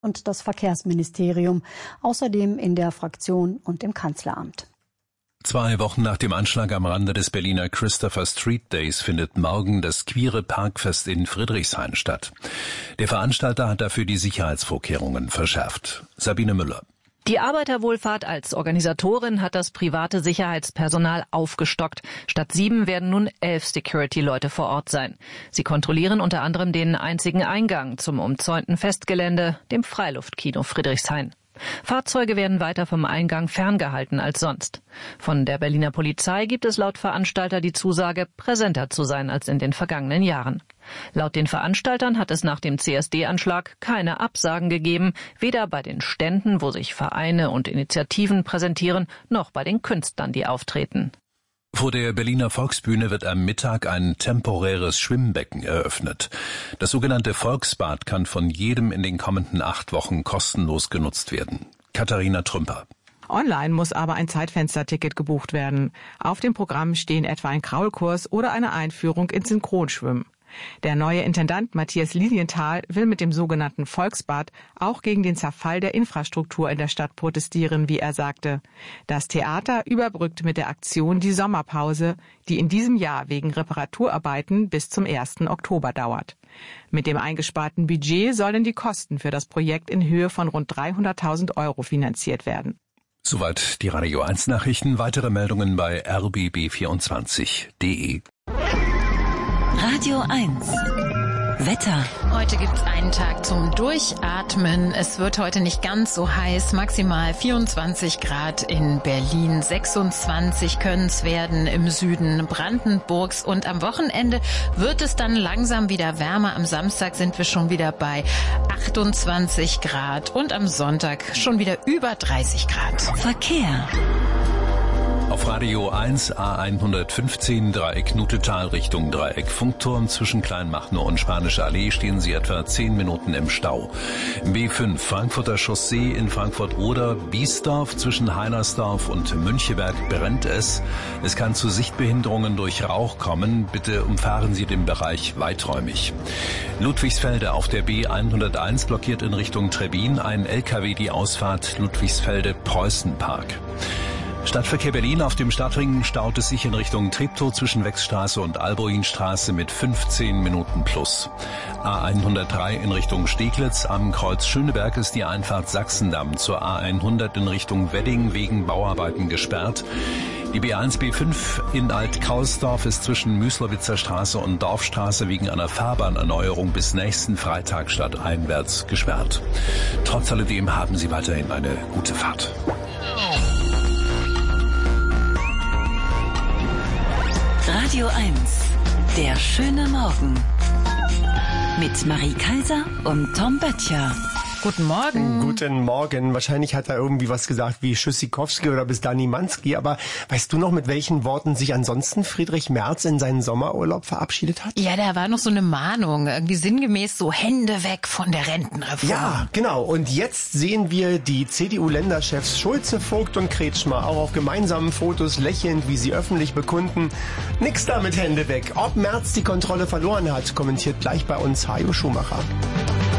und das Verkehrsministerium, außerdem in der Fraktion und im Kanzleramt. 2 Wochen nach dem Anschlag am Rande des Berliner Christopher Street Days findet morgen das queere Parkfest in Friedrichshain statt. Der Veranstalter hat dafür die Sicherheitsvorkehrungen verschärft. Sabine Müller. Die Arbeiterwohlfahrt als Organisatorin hat das private Sicherheitspersonal aufgestockt. Statt 7 werden nun 11 Security-Leute vor Ort sein. Sie kontrollieren unter anderem den einzigen Eingang zum umzäunten Festgelände, dem Freiluftkino Friedrichshain. Fahrzeuge werden weiter vom Eingang ferngehalten als sonst. Von der Berliner Polizei gibt es laut Veranstalter die Zusage, präsenter zu sein als in den vergangenen Jahren. Laut den Veranstaltern hat es nach dem CSD-Anschlag keine Absagen gegeben, weder bei den Ständen, wo sich Vereine und Initiativen präsentieren, noch bei den Künstlern, die auftreten. Vor der Berliner Volksbühne wird am Mittag ein temporäres Schwimmbecken eröffnet. Das sogenannte Volksbad kann von jedem in den kommenden 8 Wochen kostenlos genutzt werden. Katharina Trümper. Online muss aber ein Zeitfensterticket gebucht werden. Auf dem Programm stehen etwa ein Kraulkurs oder eine Einführung ins Synchronschwimmen. Der neue Intendant Matthias Lilienthal will mit dem sogenannten Volksbad auch gegen den Zerfall der Infrastruktur in der Stadt protestieren, wie er sagte. Das Theater überbrückt mit der Aktion die Sommerpause, die in diesem Jahr wegen Reparaturarbeiten bis zum 1. Oktober dauert. Mit dem eingesparten Budget sollen die Kosten für das Projekt in Höhe von rund 300.000 € finanziert werden. Soweit die Radio 1 Nachrichten. Weitere Meldungen bei rbb24.de. Radio 1 Wetter. Heute gibt's einen Tag zum Durchatmen. Es wird heute nicht ganz so heiß. Maximal 24 Grad in Berlin. 26 können es werden im Süden Brandenburgs. Und am Wochenende wird es dann langsam wieder wärmer. Am Samstag sind wir schon wieder bei 28 Grad und am Sonntag schon wieder über 30 Grad. Verkehr. Auf Radio 1 A115 Dreieck Nutetal Richtung Dreieck Funkturm zwischen Kleinmachnow und Spanische Allee stehen Sie etwa 10 Minuten im Stau. B5 Frankfurter Chaussee in Frankfurt-Oder Biesdorf zwischen Heinersdorf und Müncheberg brennt es. Es kann zu Sichtbehinderungen durch Rauch kommen. Bitte umfahren Sie den Bereich weiträumig. Ludwigsfelde auf der B101 blockiert in Richtung Trebbin ein LKW die Ausfahrt Ludwigsfelde-Preußenpark. Stadtverkehr Berlin auf dem Stadtring staut es sich in Richtung Treptow zwischen Wechsstraße und Alboinstraße mit 15 Minuten plus. A103 in Richtung Steglitz am Kreuz Schöneberg ist die Einfahrt Sachsendamm zur A100 in Richtung Wedding wegen Bauarbeiten gesperrt. Die B1, B5 in Alt-Kausdorf ist zwischen Müslowitzer Straße und Dorfstraße wegen einer Fahrbahnerneuerung bis nächsten Freitag stadteinwärts gesperrt. Trotz alledem haben Sie weiterhin eine gute Fahrt. Radio 1, der schöne Morgen. Mit Marie Kaiser und Tom Böttcher. Guten Morgen. Guten Morgen. Wahrscheinlich hat er irgendwie was gesagt wie Tschüssikowski oder bis Dani Manski. Aber weißt du noch, mit welchen Worten sich ansonsten Friedrich Merz in seinen Sommerurlaub verabschiedet hat? Ja, da war noch so eine Mahnung. Irgendwie sinngemäß so Hände weg von der Rentenreform. Ja, genau. Und jetzt sehen wir die CDU-Länderchefs Schulze, Vogt und Kretschmer auch auf gemeinsamen Fotos lächelnd, wie sie öffentlich bekunden. Nix da mit Hände weg. Ob Merz die Kontrolle verloren hat, kommentiert gleich bei uns Hajo Schumacher.